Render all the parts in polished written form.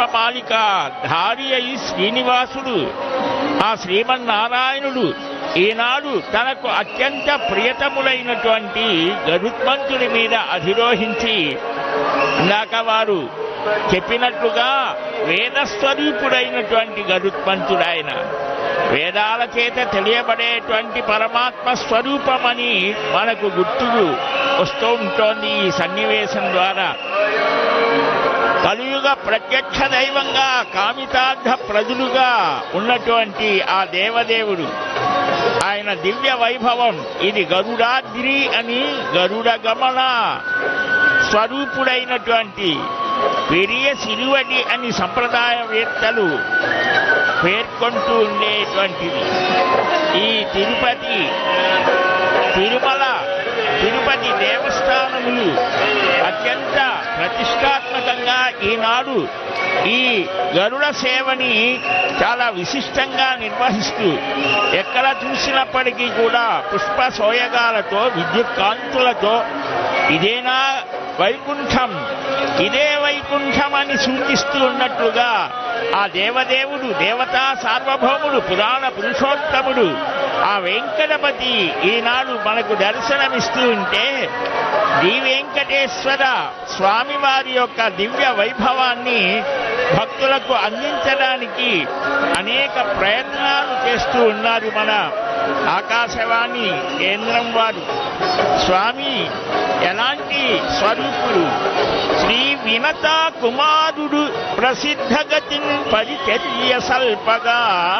పుష్పమాలిక ధారి అయి శ్రీనివాసుడు ఆ శ్రీమన్నారాయణుడు ఈనాడు తనకు అత్యంత ప్రియతములైనటువంటి గరుత్మంతుడి మీద అధిరోహించి ఇందాక వారు చెప్పినట్లుగా వేదస్వరూపుడైనటువంటి గరుత్మంతుడాయన వేదాల చేత తెలియబడేటువంటి పరమాత్మ స్వరూపమని మనకు గుర్తుకు వస్తూ ఉంటోంది ఈ సన్నివేశం ద్వారా. కలియుగ ప్రత్యక్ష దైవంగా కామితార్థ ప్రజలుగా ఉన్నటువంటి ఆ దేవదేవుడు ఆయన దివ్య వైభవం ఇది గరుడాద్రి అని గరుడ గమన స్వరూపుడైనటువంటి పెరియ సిరువడి అని సంప్రదాయవేత్తలు పేర్కొంటూ ఉండేటువంటిది. ఈ తిరుపతి దేవస్థానములు అత్యంత ప్రతిష్టాత్మకంగా ఈనాడు ఈ గరుడ సేవని చాలా విశిష్టంగా నిర్వహిస్తూ ఎక్కడ చూసినప్పటికీ కూడా పుష్ప సోయగాలతో విద్యుత్ కాంతులతో ఇదేనా వైకుంఠం, ఇదే వైకుంఠం అని సూచిస్తూ ఉన్నట్లుగా ఆ దేవదేవుడు దేవతా సార్వభౌముడు పురాణ పురుషోత్తముడు ఆ వెంకటపతి ఈనాడు మనకు దర్శనమిస్తూ ఉంటే శ్రీ వెంకటేశ్వర స్వామివారి యొక్క దివ్య వైభవాన్ని భక్తులకు అందించడానికి అనేక ప్రయత్నాలు చేస్తూ ఉన్నారు మన ఆకాశవాణి కేంద్రం వారు. స్వామి ఎలాంటి స్వరూపుడు, శ్రీ వినత కుమారుడు ప్రసిద్ధగతిని పరిచర్య సల్పగా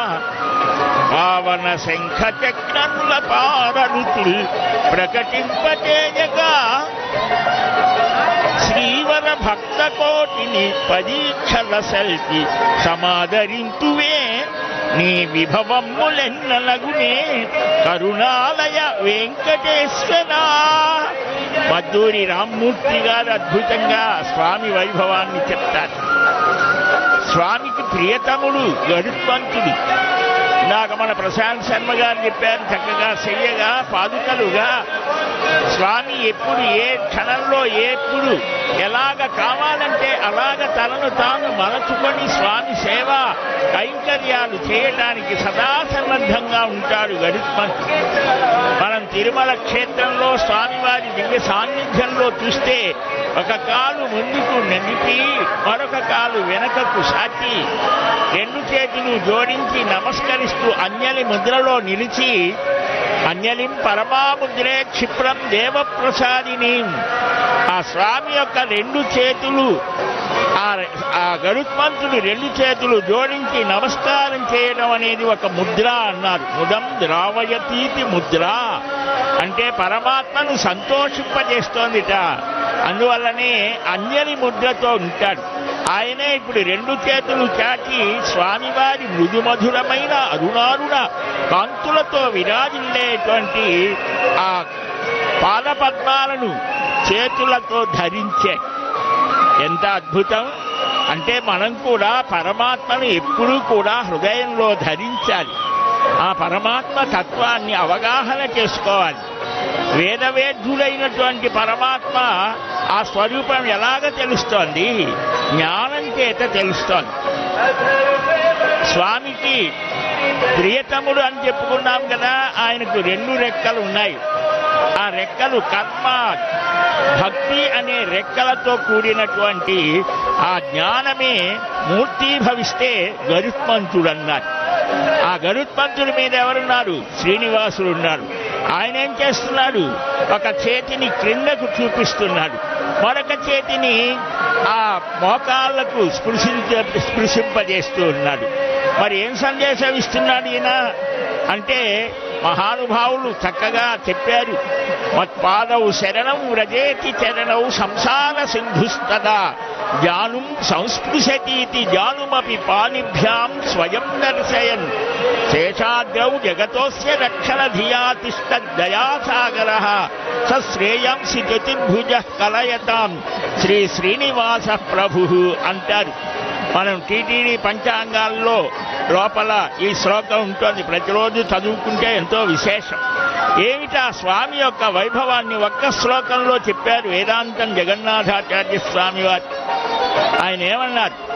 పావన శంఖ చక్రముల పారరుతుల్ ప్రకటింపచేయగా శ్రీవర భక్త కోటిని పరీక్షల సల్పి సమాదరింతువే నీ విభవములెన్నలగునే కరుణాలయ వెంకటేశ్వర. మద్దూరి రామ్మూర్తి గారు అద్భుతంగా స్వామి వైభవాన్ని చెప్తారు. స్వామికి ప్రియతముడు గరుత్మంతుడు. ఇందాక మన ప్రశాంత్ శర్మ గారు చెప్పారు చక్కగా చెయ్యగా పాదుకలుగా స్వామి ఎప్పుడు ఏ క్షణంలో ఎప్పుడు ఎలాగ కావాలంటే అలాగ తనను తాను మరచుకొని స్వామి సేవ కైంకర్యాలు చేయటానికి సదా సన్నద్ధంగా ఉంటాడు గరుత్మంతుడు. మనం తిరుమల క్షేత్రంలో స్వామివారి దివ్య సాన్నిధ్యంలో చూస్తే ఒక కాలు ముందుకు నిలిపి మరొక కాలు వెనకకు సాచి రెండు చేతులు జోడించి నమస్కరిస్తూ అంజలి ముద్రలో నిలిచి అంజలిం పరమాముద్రే క్షిప్రం దేవప్రసాదిని ఆ స్వామి యొక్క రెండు చేతులు ఆ గరుత్మంతుడు రెండు చేతులు జోడించి నమస్కారం చేయడం అనేది ఒక ముద్ర అన్నారు. ముదం ద్రావయతీతి ముద్ర అంటే పరమాత్మను సంతోషింపజేస్తోందిట. అందువల్లనే అంజలి ముద్రతో ఉంటాడు. ఆయనే ఇప్పుడు రెండు చేతులు చాచి స్వామివారి మృదుమధురమైన అరుణారుణ కాంతులతో విరాజిల్లేటువంటి ఆ పాదపద్మాలను చేతులతో ధరించే ఎంత అద్భుతం అంటే మనం కూడా పరమాత్మను ఎప్పుడూ కూడా హృదయంలో ధరించాలి. ఆ పరమాత్మ తత్వాన్ని అవగాహన చేసుకోవాలి. వేదవేద్యుడైనటువంటి పరమాత్మ ఆ స్వరూపం ఎలాగ తెలుస్తోంది? జ్ఞానం చేత తెలుస్తోంది. స్వామికి ప్రియతముడు అని చెప్పుకున్నాం కదా, ఆయనకు రెండు రెక్కలు ఉన్నాయి. ఆ రెక్కలు కర్మ భక్తి అనే రెక్కలతో కూడినటువంటి ఆ జ్ఞానమే మూర్తీభవిస్తే గరుత్మంతుడు అన్నారు. ఆ గరుత్మంతుడి మీద ఎవరున్నారు? శ్రీనివాసుడు ఉన్నారు. ఆయన ఏం చేస్తున్నాడు? ఒక చేతిని క్రిందకు చూపిస్తున్నాడు, మరొక చేతిని ఆ మోకాళ్లకు స్పృశింపజేస్తూ ఉన్నాడు. మరి ఏం సందేశం ఇస్తున్నాడు ఈయన అంటే మహానుభావులు చక్కగా చెప్పారు. మత్పాదౌ శరణం వ్రజేతి చరణౌ సంసార సింధుస్తదా జానుం సంస్పృశతీతి జానుమపి పానిభ్యాం స్వయం దర్శయన్ శేషాద్రౌ జగతోస్య రక్షణ ధియా తిష్టదయాసాగరః సశ్రేయాంసి చతుర్భుజ కలయతాం శ్రీ శ్రీనివాస ప్రభు అంటారు. మనం టీటీడీ పంచాంగాల్లో లోపల ఈ శ్లోకం ఉంటుంది. ప్రతిరోజు చదువుకుంటే ఎంతో విశేషం. ఏమిటా స్వామి యొక్క వైభవాన్ని ఒక్క శ్లోకంలో చెప్పారు వేదాంతం జగన్నాథాచార్య స్వామి వారు. ఆయన ఏమన్నారు?